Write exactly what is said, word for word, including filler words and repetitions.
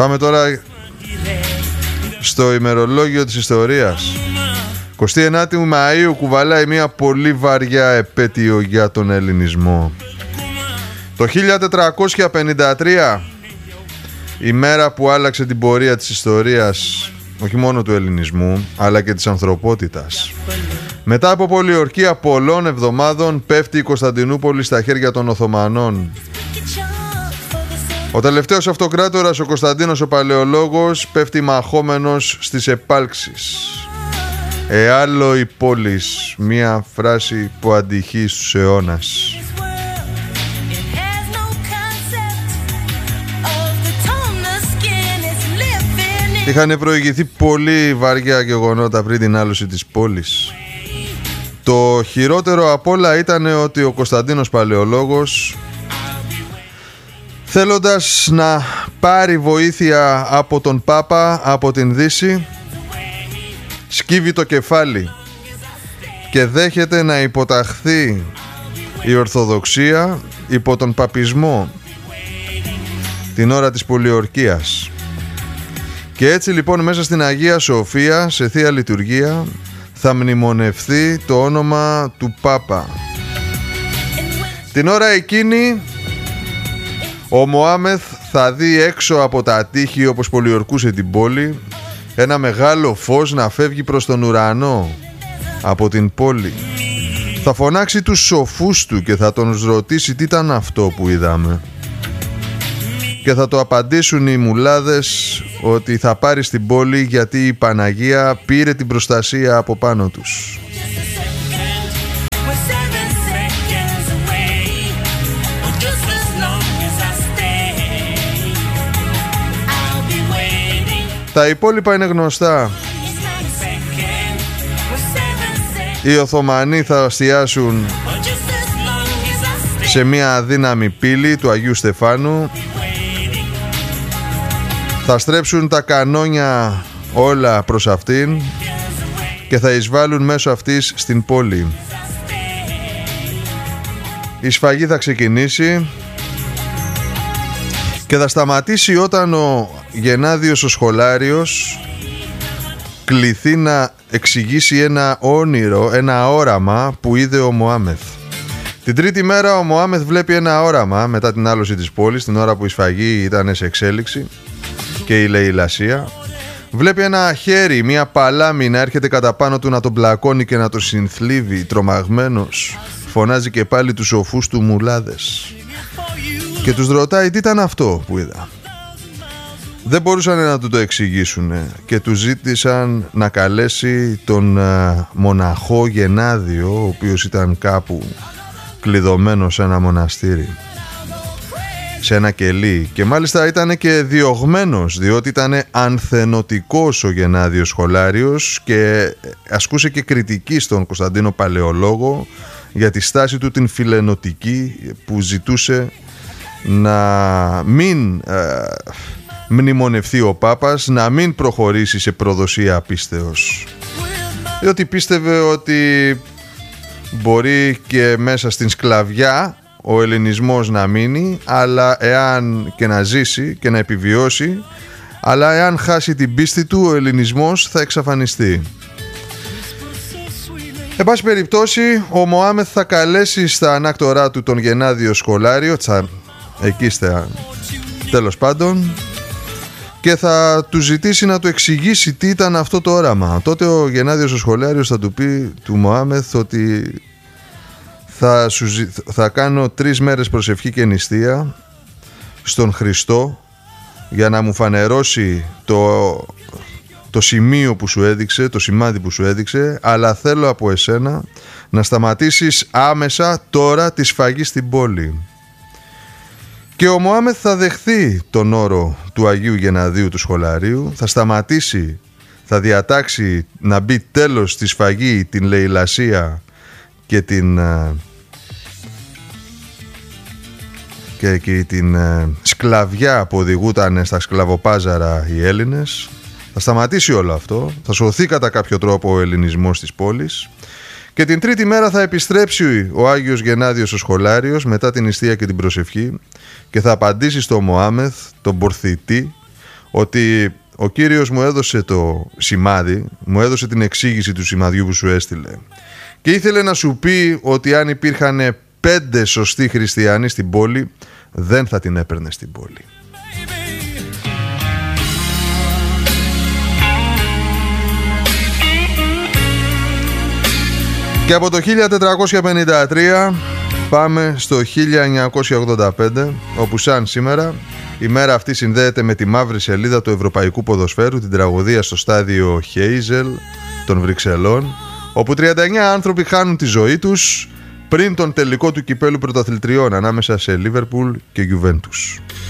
Πάμε τώρα στο ημερολόγιο της ιστορίας. εικοστή ενάτη Μαΐου κουβαλάει μια πολύ βαριά επέτειο για τον ελληνισμό. Το χίλια τετρακόσια πενήντα τρία, η μέρα που άλλαξε την πορεία της ιστορίας, όχι μόνο του ελληνισμού, αλλά και της ανθρωπότητας. Μετά από πολιορκία πολλών εβδομάδων πέφτει η Κωνσταντινούπολη στα χέρια των Οθωμανών. Ο τελευταίος αυτοκράτορας, ο Κωνσταντίνος ο Παλαιολόγος, πέφτει μαχόμενος στις επάλξεις. «Εάλλο η πόλης», μία φράση που αντυχεί στους αιώνας. Είχαν προηγηθεί πολύ βαριά γεγονότα πριν την άλωση της πόλης. Το χειρότερο απ' όλα ήταν ότι ο Κωνσταντίνος Παλαιολόγος, θέλοντας να πάρει βοήθεια από τον Πάπα, από την Δύση, σκύβει το κεφάλι και δέχεται να υποταχθεί η Ορθοδοξία υπό τον παπισμό την ώρα της πολιορκίας. Και έτσι λοιπόν μέσα στην Αγία Σοφία, σε Θεία Λειτουργία, θα μνημονευθεί το όνομα του Πάπα. Την ώρα εκείνη ο Μωάμεθ θα δει έξω από τα τείχη, όπως πολιορκούσε την πόλη, ένα μεγάλο φως να φεύγει προς τον ουρανό από την πόλη. Θα φωνάξει τους σοφούς του και θα τον ρωτήσει τι ήταν αυτό που είδαμε. Και θα το απαντήσουν οι μουλάδες ότι θα πάρει στην πόλη γιατί η Παναγία πήρε την προστασία από πάνω τους. Τα υπόλοιπα είναι γνωστά. Οι Οθωμανοί θα εστιάσουν σε μια αδύναμη πύλη του Αγίου Στεφάνου. Θα στρέψουν τα κανόνια όλα προς αυτήν και θα εισβάλλουν μέσω αυτής στην πόλη. Η σφαγή θα ξεκινήσει και θα σταματήσει όταν ο Γεννάδιος ο Σχολάριος κληθεί να εξηγήσει ένα όνειρο, ένα όραμα που είδε ο Μωάμεθ. Την τρίτη μέρα ο Μωάμεθ βλέπει ένα όραμα μετά την άλωση της πόλης, την ώρα που η σφαγή ήταν σε εξέλιξη και η λαιλασία. Βλέπει ένα χέρι, μια παλάμη να έρχεται κατά πάνω του, να τον πλακώνει και να το συνθλίβει. Τρομαγμένος φωνάζει και πάλι τους σοφούς του μουλάδες και τους ρωτάει τι ήταν αυτό που είδα. Δεν μπορούσαν να του το εξηγήσουν και του ζήτησαν να καλέσει τον μοναχό Γεννάδιο, ο οποίος ήταν κάπου κλειδωμένο σε ένα μοναστήρι, σε ένα κελί, και μάλιστα ήταν και διωγμένος, διότι ήταν ανθενωτικός ο Γεννάδιος Σχολάριος και ασκούσε και κριτική στον Κωνσταντίνο Παλαιολόγο για τη στάση του την φιλενωτική, που ζητούσε να μην ε, μνημονευθεί ο Πάπας, να μην προχωρήσει σε προδοσία πίστεως, διότι πίστευε ότι μπορεί και μέσα στην σκλαβιά ο ελληνισμός να μείνει, αλλά εάν και να ζήσει και να επιβιώσει, αλλά εάν χάσει την πίστη του, ο ελληνισμός θα εξαφανιστεί. Εν πάση περιπτώσει, ο Μωάμεθ θα καλέσει στα ανάκτορά του τον Γεννάδιο Σχολάριο, τσα, εκεί στα, τέλος πάντων, και θα του ζητήσει να του εξηγήσει τι ήταν αυτό το όραμα. Τότε ο Γεννάδιος ο Σχολάριος θα του πει του Μωάμεθ ότι θα, σου, θα κάνω τρεις μέρες προσευχή και νηστεία στον Χριστό για να μου φανερώσει το, το σημείο που σου έδειξε, το σημάδι που σου έδειξε, αλλά θέλω από εσένα να σταματήσεις άμεσα τώρα τη σφαγή στην πόλη. Και ο Μωάμεθ θα δεχθεί τον όρο του Αγίου Γενναδίου του Σχολαρίου, θα σταματήσει, θα διατάξει να μπει τέλος στη σφαγή, την λαιλασία και την, και, και την σκλαβιά που οδηγούταν στα σκλαβοπάζαρα οι Έλληνες. Θα σταματήσει όλο αυτό, θα σωθεί κατά κάποιο τρόπο ο ελληνισμός της πόλης. Και την τρίτη μέρα θα επιστρέψει ο Άγιος Γεννάδιος ο Σχολάριος μετά την νηστεία και την προσευχή και θα απαντήσει στο Μωάμεθ, τον πορθητή, ότι ο Κύριος μου έδωσε το σημάδι, μου έδωσε την εξήγηση του σημαδιού που σου έστειλε και ήθελε να σου πει ότι αν υπήρχαν πέντε σωστοί χριστιανοί στην πόλη, δεν θα την έπαιρνε στην πόλη. Και από το χίλια τετρακόσια πενήντα τρία πάμε στο χίλια εννιακόσια ογδόντα πέντε, όπου σαν σήμερα η μέρα αυτή συνδέεται με τη μαύρη σελίδα του ευρωπαϊκού ποδοσφαίρου, την τραγωδία στο στάδιο Χέιζελ των Βρυξελών, όπου τριάντα εννέα άνθρωποι χάνουν τη ζωή τους πριν τον τελικό του κυπέλου πρωταθλητριών ανάμεσα σε Λίβερπουλ και Γιουβέντους.